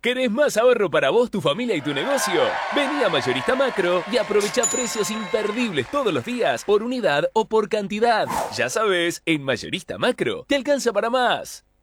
¿Querés más ahorro para vos, tu familia y tu negocio? Vení a Mayorista Macro y aprovecha precios imperdibles todos los días, por unidad o por cantidad. Ya sabes, en Mayorista Macro te alcanza para más.